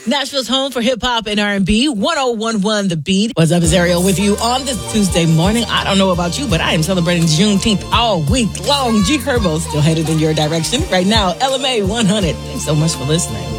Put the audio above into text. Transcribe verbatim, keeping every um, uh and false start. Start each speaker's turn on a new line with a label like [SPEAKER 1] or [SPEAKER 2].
[SPEAKER 1] Nashville's home for hip hop and R and B. one oh one point one The Beat. What's up, is Ariel with you on this Tuesday morning. I don't know about you, but I am celebrating Juneteenth all week long. G Herbo still headed in your direction. Right now, L M A one hundred. Thanks so much for listening.